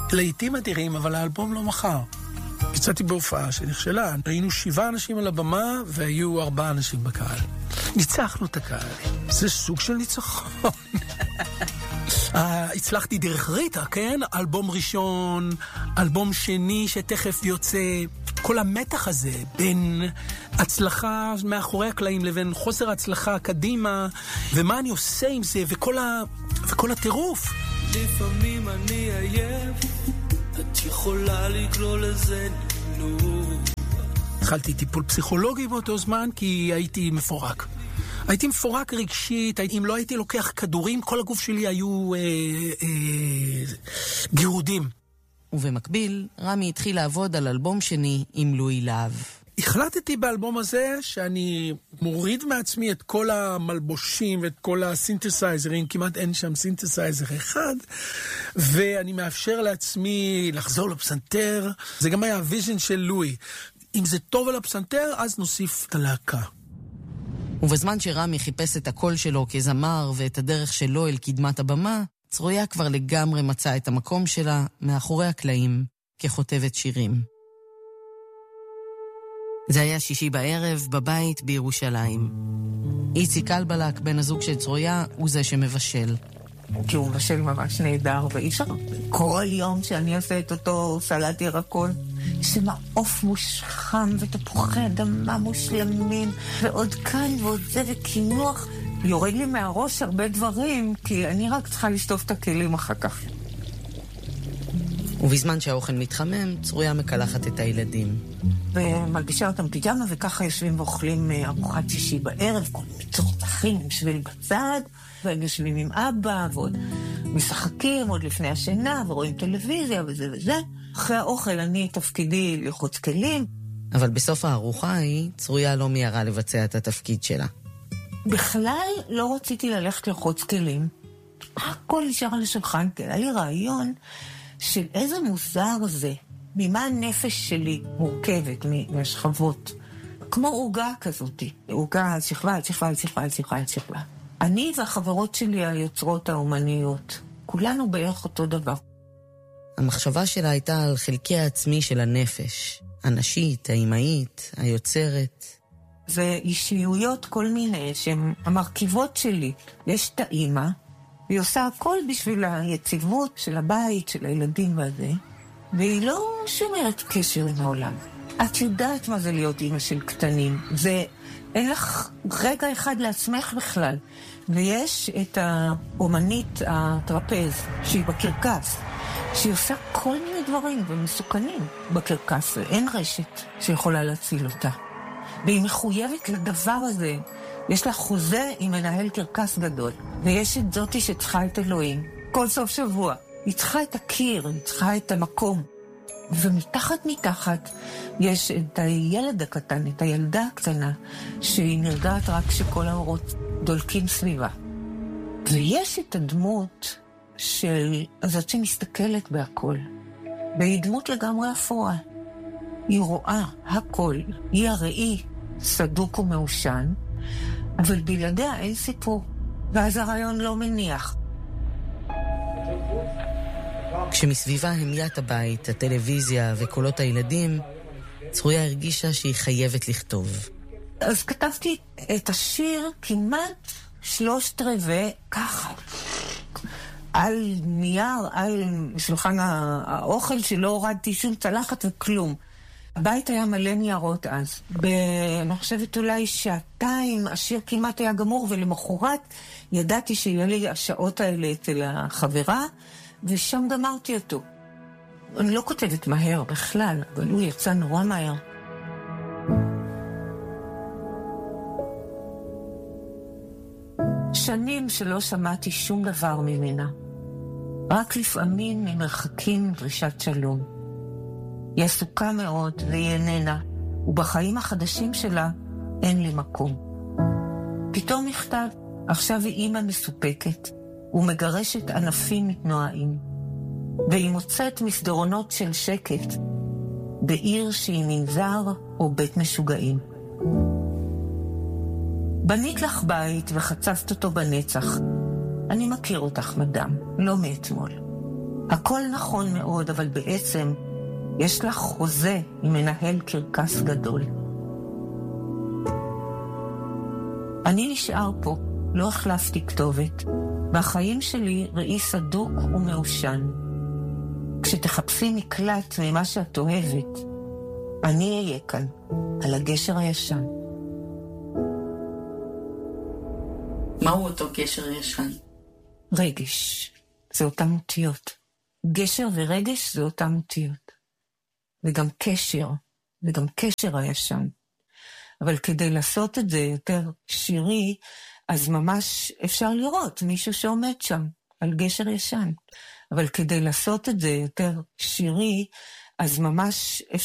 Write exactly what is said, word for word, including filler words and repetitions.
לעיתים אדירים, אבל האלבום לא מחר. יצאתי בהופעה שנכשלה. היינו שבעה אנשים על הבמה, והיו ארבעה אנשים בקהל. ניצחנו את הקהל. זה סוג של ניצחון. הצלחתי דרך ריטה, כן? אלבום ראשון, אלבום שני שתכף יוצא. כל המתח הזה בין הצלחה מאחורי הקלעים לבין חוסר הצלחה קדימה, ומה אני עושה עם זה, וכל, ה... וכל הטירוף. לפעמים אני עייף, את יכולה לקרוא לזה נינוח. התחלתי טיפול פסיכולוגי באותו זמן, כי הייתי מפורק. הייתי מפורק רגשית, אם לא הייתי לוקח כדורים, כל הגוף שלי היו אה, אה, גירודים. ובמקביל, רמי התחיל לעבוד על אלבום שני עם לואי להב. החלטתי באלבום הזה שאני מוריד מעצמי את כל המלבושים ואת כל הסינתסייזרים, כמעט אין שם סינתסייזר אחד, ואני מאפשר לעצמי לחזור לפסנתר. זה גם היה הוויז'ן של לואי. אם זה טוב על הפסנתר, אז נוסיף את הלהקה. ובזמן שרמי חיפש את הקול שלו כזמר ואת הדרך שלו אל קדמת הבמה, צרויה כבר לגמרי מצאה את המקום שלה מאחורי הקלעים ככותבת שירים. זה היה שישי בערב בבית בירושלים. איציק אלבלק, בן הזוג של צרויה, הוא זה שמבשל. כי הוא מבשל ממש נהדר, ואי אפשר כל יום שאני עושה את אותו סלט ירקון. זה מעוף מושחם ותפוחי אדמה מושלמים, ועוד כאן ועוד זה וכינוח. יורד לי מהראש הרבה דברים, כי אני רק צריכה לשטוף את הכלים אחר כך. ובזמן שהאוכל מתחמם, צרויה מקלחת את הילדים. ומלבישה אותם פיג'מה, וככה יושבים ואוכלים ארוחת שישי בערב, כל מצורצחים, יושבים בצד, והם יושבים עם אבא, ועוד משחקים עוד לפני השינה, ורואים טלוויזיה וזה וזה. אחרי האוכל אני תפקידי לחוץ כלים. אבל בסוף הארוחה היא, צרויה לא מיירה לבצע את התפקיד שלה. בכלל לא רציתי ללכת לחוץ כלים. הכל נשאר על השולחן, כי היה לי רעיון של איזה מוזר זה, ממה הנפש שלי מורכבת מהשכבות. כמו עוגה כזאת, עוגה על שכבה, על שכבה, על שכבה, על שכבה, על שכבה. אני והחברות שלי היוצרות האומניות, כולנו בערך אותו דבר. המחשבה שלה הייתה על חלקי העצמי של הנפש, הנשית, האימהית, היוצרת. זה אישיויות כל מיני שהן המרכיבות שלי. יש את האימא, והיא עושה הכל בשביל היציבות של הבית, של הילדים והזה, והיא לא שומרת קשר עם העולם. את יודעת מה זה להיות אימא של קטנים. זה, אין לך רגע אחד לעצמך בכלל. ויש את האומנית הטרפז, שהיא בקרקס, שהיא עושה כל מיני דברים ומסוכנים בקרקס, ואין רשת שיכולה להציל אותה. והיא מחויבת לדבר הזה. יש לה חוזה עם מנהל קרקס גדול, ויש את זאתי שצריכה את אלוהים. כל סוף שבוע. היא צריכה את הקיר, היא צריכה את המקום. ומתחת מתחת יש את הילד הקטן, את הילדה הקטנה, שהיא נרגעת רק כשכל האורות דולקים סביבה. ויש את הדמות של הזאת שמסתכלת בהכל. והיא דמות לגמרי אפורה. היא רואה הכל. היא הראי סדוק ומאושן, אבל בלעדיה אין סיפור. ואז הרעיון לא מניח. כשמסביבה המיית הבית, הטלוויזיה וקולות הילדים, צרויה הרגישה שהיא חייבת לכתוב. אז כתבתי את השיר כמעט שלושת רבעי ככה. על נייר, על שולחן האוכל שלא הורדתי שום צלחת וכלום. הבית היה מלא ניירות אז. אני חושבת אולי שעתיים, השיר כמעט היה גמור, ולמחרת ידעתי שיהיה לי השעות האלה אצל החברה, ושם גמרתי אותו. אני לא כותבת מהר בכלל, אבל הוא יצא נורא מהר. שנים שלא שמעתי שום דבר ממנה. רק לפעמים ממרחקים דרישת שלום. היא עסוקה מאוד והיא איננה, ובחיים החדשים שלה אין לי מקום. פתאום מכתב, עכשיו היא אימא מסופקת, ומגרשת ענפים מתנועים, והיא מוצאת מסדרונות של שקט, בעיר שהיא מנזר או בית משוגעים. בנית לך בית וחצבת אותו בנצח. אני מכיר אותך, מדם, לא מאתמול. הכל נכון מאוד, אבל בעצם יש לך חוזה עם מנהל קרקס גדול. אני נשאר פה, לא החלפתי כתובת. והחיים שלי ראי סדוק ומאושן. כשתחפשי מקלט ממה שאת אוהבת, אני אהיה כאן, על הגשר הישן. מהו אותו גשר ישן? רגש, זה אותם אותיות. גשר ורגש זה אותם אותיות. וגם קשר, וגם קשר הישן. אבל כדי לעשות את זה יותר שירי, אז ממש אפשר לראות מישהו שעומד שם, על גשר ישן. אבל כדי לעשות את זה יותר שירי, אז ממש אפשר